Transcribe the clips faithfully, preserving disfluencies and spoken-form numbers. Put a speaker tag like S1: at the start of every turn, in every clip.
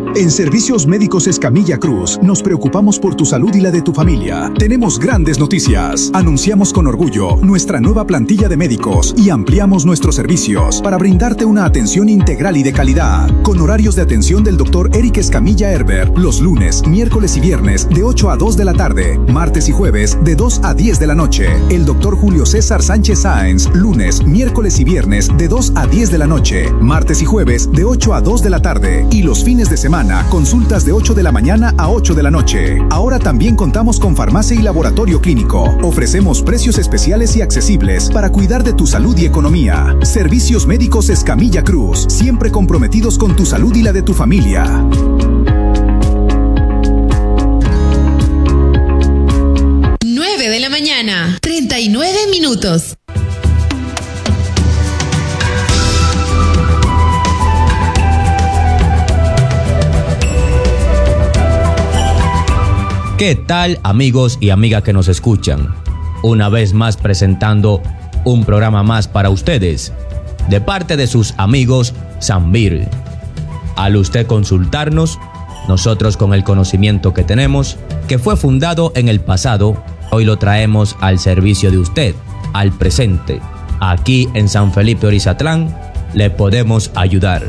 S1: En Servicios Médicos Escamilla Cruz, nos preocupamos por tu salud y la de tu familia. Tenemos grandes noticias. Anunciamos con orgullo nuestra nueva plantilla de médicos y ampliamos nuestros servicios para brindarte una atención integral y de calidad. Con horarios de atención del doctor Eric Escamilla Herbert, los lunes, miércoles y viernes de ocho a dos de la tarde, martes y jueves de dos a diez de la noche. El doctor Julio César Sánchez Sáenz, lunes, miércoles y viernes de dos a diez de la noche, martes y jueves de ocho a dos de la tarde y los fines de semana consultas de ocho de la mañana a ocho de la noche. Ahora también contamos con farmacia y laboratorio clínico. Ofrecemos precios especiales y accesibles para cuidar de tu salud y economía. Servicios Médicos Escamilla Cruz, siempre comprometidos con tu salud y la de tu familia.
S2: nueve de la mañana, treinta y nueve minutos.
S3: ¿Qué tal, amigos y amigas que nos escuchan? Una vez más presentando un programa más para ustedes, de parte de sus amigos Sanvir. Al usted consultarnos, nosotros con el conocimiento que tenemos, que fue fundado en el pasado, hoy lo traemos al servicio de usted, al presente. Aquí en San Felipe Orizatlán le podemos ayudar.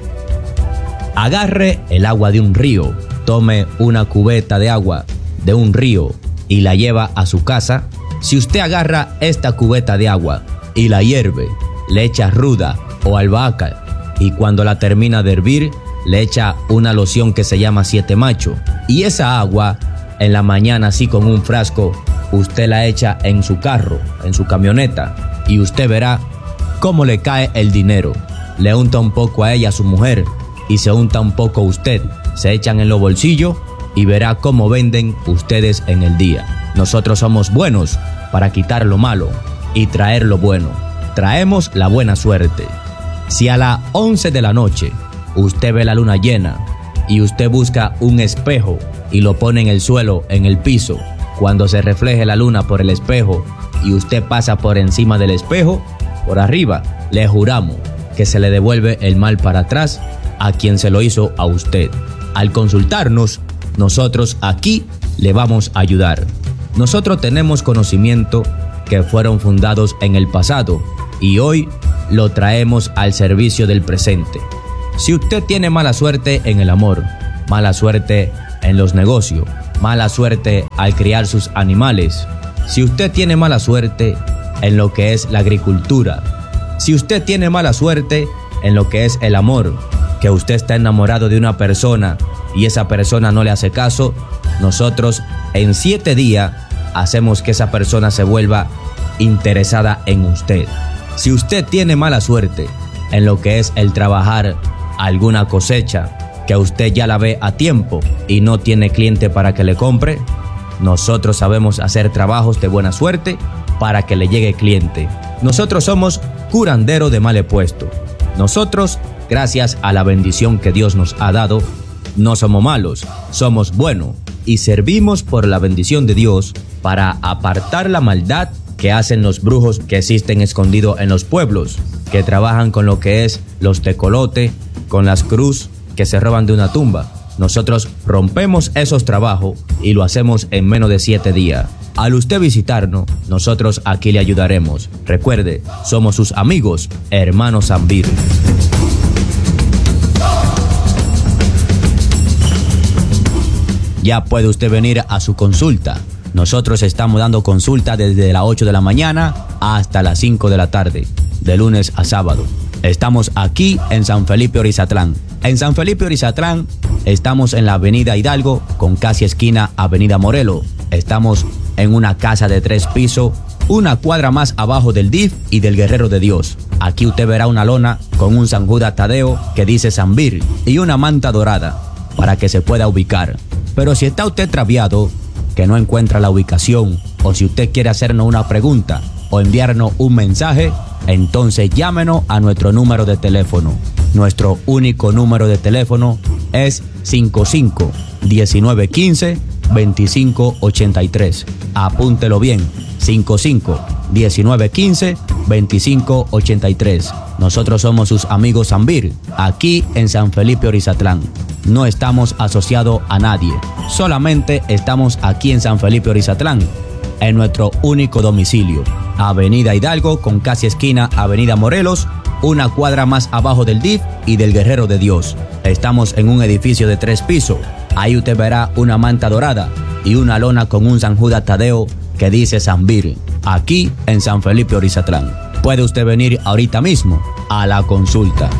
S3: Agarre el agua de un río, tome una cubeta de agua de un río y la lleva a su casa. Si usted agarra esta cubeta de agua y la hierve, le echa ruda o albahaca y cuando la termina de hervir, le echa una loción que se llama siete macho y esa agua en la mañana así con un frasco, usted la echa en su carro, en su camioneta y usted verá cómo le cae el dinero. Le unta un poco a ella, a su mujer, y se unta un poco usted, se echan en los bolsillos y verá cómo venden ustedes en el día. Nosotros somos buenos para quitar lo malo y traer lo bueno. Traemos la buena suerte. Si a las once de la noche usted ve la luna llena y usted busca un espejo y lo pone en el suelo, en el piso, cuando se refleje la luna por el espejo y usted pasa por encima del espejo, por arriba, le juramos que se le devuelve el mal para atrás a quien se lo hizo a usted. Al consultarnos, nosotros aquí le vamos a ayudar. Nosotros tenemos conocimiento que fueron fundados en el pasado y hoy lo traemos al servicio del presente. Si usted tiene mala suerte en el amor, mala suerte en los negocios, mala suerte al criar sus animales, si usted tiene mala suerte en lo que es la agricultura, si usted tiene mala suerte en lo que es el amor, que usted está enamorado de una persona y esa persona no le hace caso, nosotros en siete días hacemos que esa persona se vuelva interesada en usted. Si usted tiene mala suerte en lo que es el trabajar alguna cosecha, que usted ya la ve a tiempo y no tiene cliente para que le compre, nosotros sabemos hacer trabajos de buena suerte para que le llegue cliente. Nosotros somos curandero de mal puesto. Nosotros, gracias a la bendición que Dios nos ha dado, no somos malos, somos buenos y servimos por la bendición de Dios para apartar la maldad que hacen los brujos que existen escondidos en los pueblos, que trabajan con lo que es los tecolotes, con las cruz que se roban de una tumba. Nosotros rompemos esos trabajos y lo hacemos en menos de siete días. Al usted visitarnos, nosotros aquí le ayudaremos. Recuerde, somos sus amigos, hermanos Sanvir. Ya puede usted venir a su consulta. Nosotros estamos dando consulta desde las ocho de la mañana hasta las cinco de la tarde, de lunes a sábado. Estamos aquí en San Felipe Orizatlán. En San Felipe Orizatlán estamos en la avenida Hidalgo con casi esquina avenida Morelos. Estamos en una casa de tres pisos, una cuadra más abajo del D I F y del Guerrero de Dios. Aquí usted verá una lona con un San Judas Tadeo que dice Sanvir y una manta dorada para que se pueda ubicar. Pero si está usted extraviado, que no encuentra la ubicación, o si usted quiere hacernos una pregunta o enviarnos un mensaje, entonces llámenos a nuestro número de teléfono. Nuestro único número de teléfono es cinco cinco, diecinueve quince, veinticinco ochenta y tres. Apúntelo bien, cinco cinco, diecinueve quince, veinticinco ochenta y tres. Nosotros somos sus amigos Sanvir, aquí en San Felipe Orizatlán. no estamos asociados a nadie. Solamente estamos aquí en San Felipe Orizatlán, en nuestro único domicilio. Avenida Hidalgo con casi esquina Avenida Morelos, una cuadra más abajo del D I F y del Guerrero de Dios. Estamos en un edificio de tres pisos. Ahí usted verá una manta dorada y una lona con un San Judas Tadeo que dice San Bir, aquí en San Felipe Orizatlán. Puede usted venir ahorita mismo a la consulta.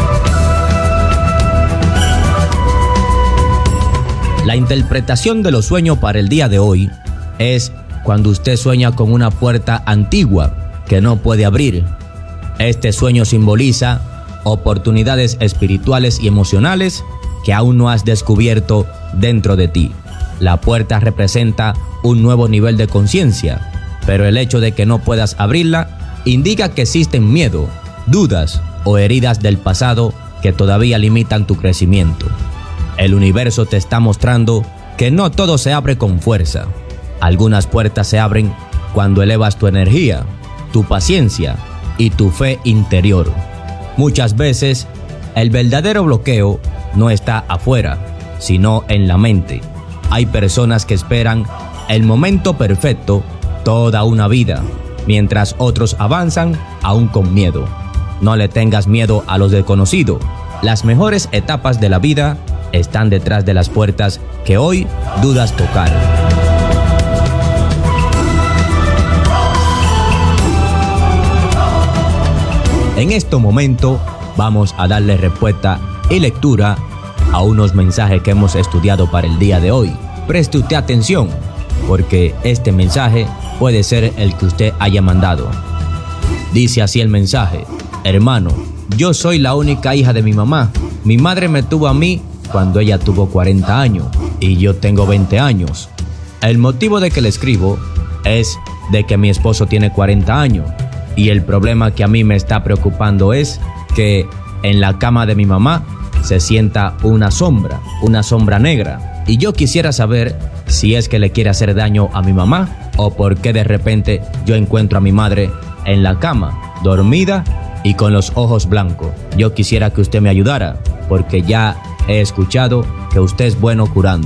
S3: La interpretación de los sueños para el día de hoy es cuando usted sueña con una puerta antigua que no puede abrir. Este sueño simboliza oportunidades espirituales y emocionales que aún no has descubierto dentro de ti. La puerta representa un nuevo nivel de conciencia, pero el hecho de que no puedas abrirla indica que existen miedo, dudas o heridas del pasado que todavía limitan tu crecimiento. El universo te está mostrando que no todo se abre con fuerza. Algunas puertas se abren cuando elevas tu energía, tu paciencia y tu fe interior. Muchas veces, el verdadero bloqueo no está afuera, sino en la mente. Hay personas que esperan el momento perfecto toda una vida, mientras otros avanzan aún con miedo. No le tengas miedo a lo desconocido. Las mejores etapas de la vida están detrás de las puertas que hoy dudas tocar. En este momento vamos a darle respuesta y lectura a unos mensajes que hemos estudiado para el día de hoy. Preste usted atención, porque este mensaje puede ser el que usted haya mandado. Dice así el mensaje: hermano, yo soy la única hija de mi mamá. Mi madre me tuvo a mí cuando ella tuvo cuarenta años y yo tengo veinte años. El motivo de que le escribo es de que mi esposo tiene cuarenta años y el problema que a mí me está preocupando es que en la cama de mi mamá se sienta una sombra, una sombra negra, y yo quisiera saber si es que le quiere hacer daño a mi mamá o por qué de repente yo encuentro a mi madre en la cama, dormida y con los ojos blancos. Yo quisiera que usted me ayudara, porque ya he escuchado que usted es bueno curando.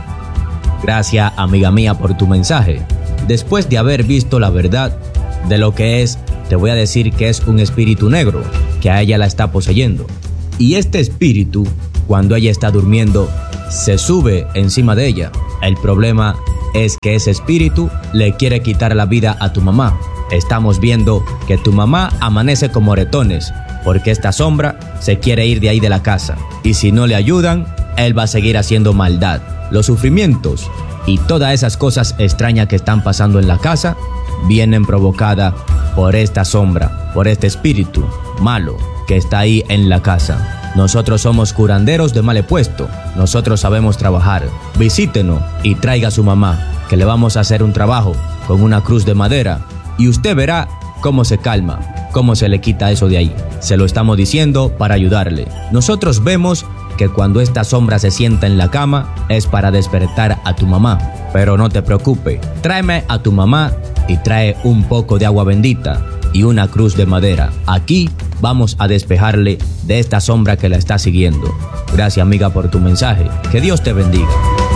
S3: Gracias, amiga mía, por tu mensaje. Después de haber visto la verdad de lo que es, te voy a decir que es un espíritu negro que a ella la está poseyendo. Y este espíritu, cuando ella está durmiendo, se sube encima de ella. El problema es que ese espíritu le quiere quitar la vida a tu mamá. Estamos viendo que tu mamá amanece con moretones, porque esta sombra se quiere ir de ahí de la casa. Y si no le ayudan, él va a seguir haciendo maldad. Los sufrimientos y todas esas cosas extrañas que están pasando en la casa vienen provocadas por esta sombra, por este espíritu malo que está ahí en la casa. Nosotros somos curanderos de mal puesto. Nosotros sabemos trabajar. Visítenos y traiga a su mamá, que le vamos a hacer un trabajo con una cruz de madera y usted verá cómo se calma, cómo se le quita eso de ahí. Se lo estamos diciendo para ayudarle. Nosotros vemos que cuando esta sombra se sienta en la cama es para despertar a tu mamá. Pero no te preocupes, tráeme a tu mamá y trae un poco de agua bendita y una cruz de madera. Aquí vamos a despejarle de esta sombra que la está siguiendo. Gracias, amiga, por tu mensaje. Que Dios te bendiga.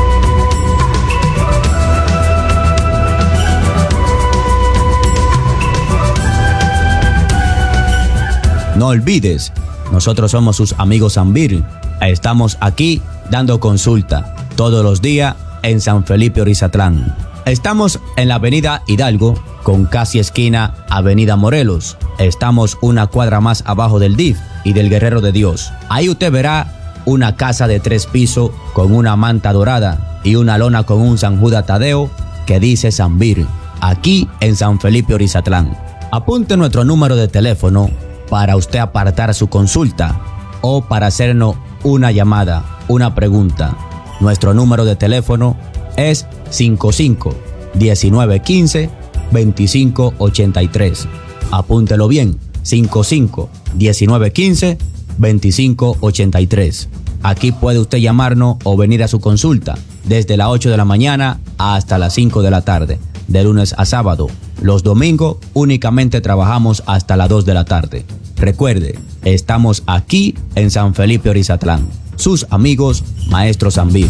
S3: No olvides, nosotros somos sus amigos San Bir. Estamos aquí dando consulta todos los días en San Felipe Orizatlán. Estamos en la avenida Hidalgo con casi esquina Avenida Morelos. Estamos una cuadra más abajo del D I F y del Guerrero de Dios. Ahí usted verá una casa de tres pisos con una manta dorada y una lona con un San Judas Tadeo que dice San Bir, aquí en San Felipe Orizatlán. Apunte nuestro número de teléfono para usted apartar su consulta o para hacernos una llamada, una pregunta. Nuestro número de teléfono es cinco cinco, diecinueve quince, veinticinco ochenta y tres. Apúntelo bien, cinco cinco, diecinueve quince, veinticinco ochenta y tres. Aquí puede usted llamarnos o venir a su consulta desde las ocho de la mañana hasta las cinco de la tarde, de lunes a sábado. Los domingos únicamente trabajamos hasta las dos de la tarde. Recuerde, estamos aquí en San Felipe Orizatlán. sus amigos Maestro Zambir.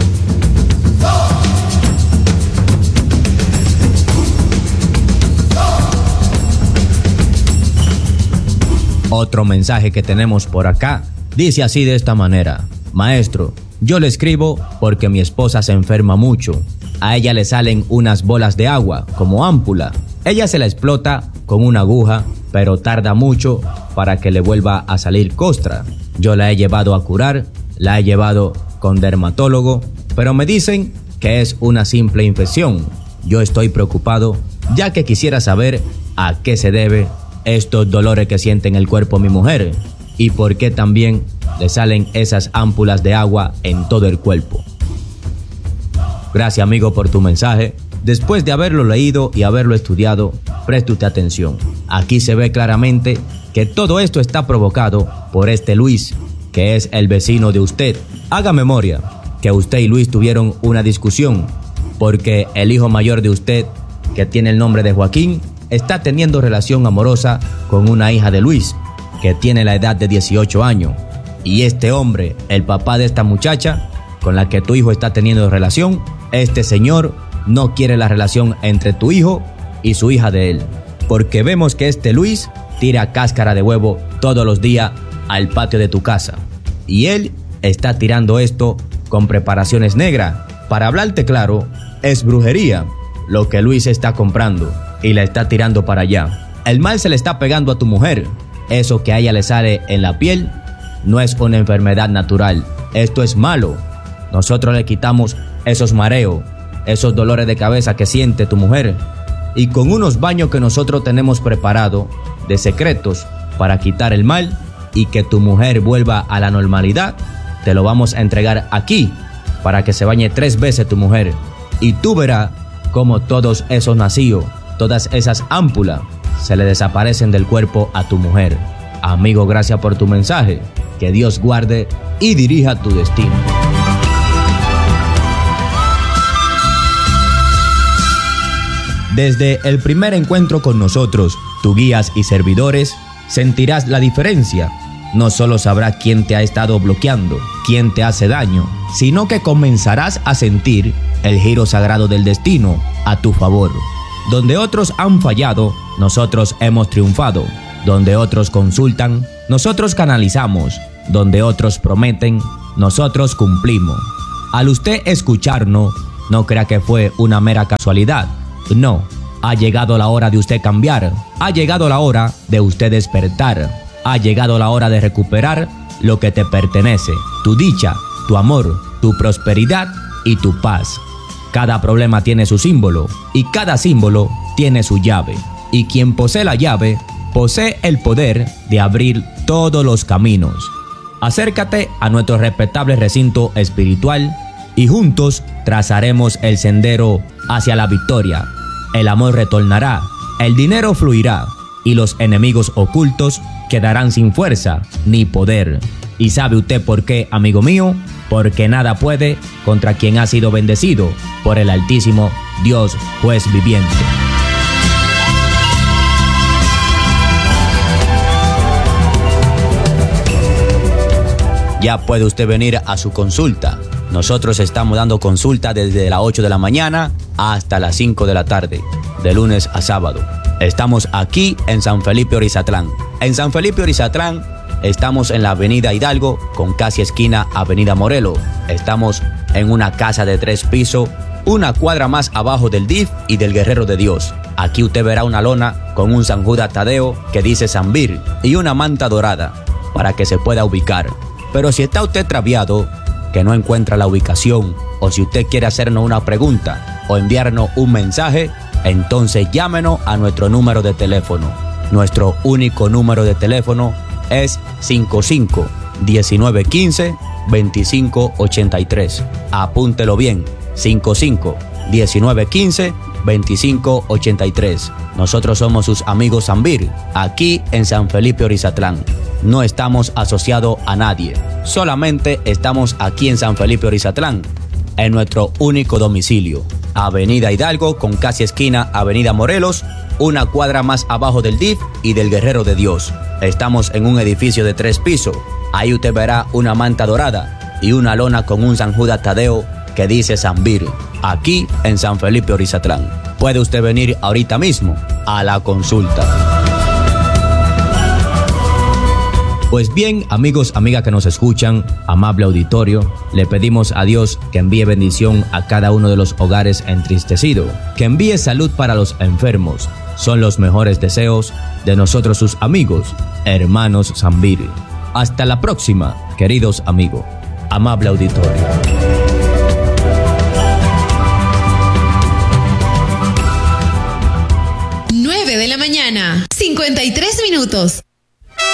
S3: Otro mensaje que tenemos por acá dice así de esta manera: Maestro, yo le escribo porque mi esposa se enferma mucho. A ella le salen unas bolas de agua como ámpula. Ella se la explota con una aguja, pero tarda mucho para que le vuelva a salir costra. Yo la he llevado a curar, la he llevado con dermatólogo, pero me dicen que es una simple infección. Yo estoy preocupado, ya que quisiera saber a qué se debe estos dolores que siente en el cuerpo mi mujer y por qué también le salen esas ámpulas de agua en todo el cuerpo. Gracias, amigo, por tu mensaje. Después de haberlo leído y haberlo estudiado, preste usted atención. Aquí se ve claramente que todo esto está provocado por este Luis, que es el vecino de usted. Haga memoria que usted y Luis tuvieron una discusión porque el hijo mayor de usted, que tiene el nombre de Joaquín, está teniendo relación amorosa con una hija de Luis, que tiene la edad de dieciocho años. Y este hombre, el papá de esta muchacha con la que tu hijo está teniendo relación, este señor no quiere la relación entre tu hijo y su hija de él, porque vemos que este Luis tira cáscara de huevo todos los días al patio de tu casa. Y él está tirando esto con preparaciones negras. Para hablarte claro, es brujería lo que Luis está comprando y la está tirando para allá. El mal se le está pegando a tu mujer. Eso que a ella le sale en la piel no es una enfermedad natural. Esto es malo. Nosotros le quitamos esos mareos, esos dolores de cabeza que siente tu mujer, y con unos baños que nosotros tenemos preparado de secretos para quitar el mal y que tu mujer vuelva a la normalidad, te lo vamos a entregar aquí para que se bañe tres veces tu mujer, y tú verás cómo todos esos nacidos, todas esas ámpulas se le desaparecen del cuerpo a tu mujer. Amigo, gracias por tu mensaje. Que Dios guarde y dirija tu destino. Desde el primer encuentro con nosotros, tus guías y servidores, sentirás la diferencia. No solo sabrás quién te ha estado bloqueando, quién te hace daño, sino que comenzarás a sentir el giro sagrado del destino a tu favor. Donde otros han fallado, nosotros hemos triunfado. Donde otros consultan, nosotros canalizamos. Donde otros prometen, nosotros cumplimos. Al usted escucharnos, no crea que fue una mera casualidad. No, ha llegado la hora de usted cambiar. Ha llegado la hora de usted despertar. Ha llegado la hora de recuperar lo que te pertenece. Tu dicha, tu amor, tu prosperidad y tu paz. Cada problema tiene su símbolo y cada símbolo tiene su llave. Y quien posee la llave, posee el poder de abrir todos los caminos. Acércate a nuestro respetable recinto espiritual y juntos trazaremos el sendero hacia la victoria. El amor retornará, el dinero fluirá y los enemigos ocultos quedarán sin fuerza ni poder. ¿Y sabe usted por qué, amigo mío? Porque nada puede contra quien ha sido bendecido por el Altísimo Dios Juez viviente. Ya puede usted venir a su consulta. Nosotros estamos dando consulta desde las ocho de la mañana hasta las cinco de la tarde, de lunes a sábado. Estamos aquí en San Felipe Orizatlán. En San Felipe Orizatlán estamos en la avenida Hidalgo con casi esquina avenida Morelos. Estamos en una casa de tres pisos, una cuadra más abajo del D I F y del Guerrero de Dios. Aquí usted verá una lona con un San Judas Tadeo que dice Zambir y una manta dorada para que se pueda ubicar. Pero si está usted traviado, que no encuentra la ubicación, o si usted quiere hacernos una pregunta o enviarnos un mensaje, entonces llámenos a nuestro número de teléfono. Nuestro único número de teléfono es cinco cinco, diecinueve quince, veinticinco ochenta y tres. Apúntelo bien, cinco cinco, diecinueve quince, veinticinco ochenta y tres. Nosotros somos sus amigos Zambir, aquí en San Felipe Orizatlán. No estamos asociados a nadie, solamente estamos aquí en San Felipe Orizatlán, en nuestro único domicilio. Avenida Hidalgo con casi esquina avenida Morelos, una cuadra más abajo del D I F y del Guerrero de Dios. Estamos en un edificio de tres pisos. Ahí usted verá una manta dorada y una lona con un San Judas Tadeo que dice Sanvir, aquí en San Felipe Orizatlán. Puede usted venir ahorita mismo a la consulta. Pues bien, amigos, amigas que nos escuchan, amable auditorio, le pedimos a Dios que envíe bendición a cada uno de los hogares entristecidos, que envíe salud para los enfermos. Son los mejores deseos de nosotros sus amigos, hermanos Sanvir. Hasta la próxima, queridos amigos, amable auditorio.
S2: nueve de la mañana, cincuenta y tres minutos.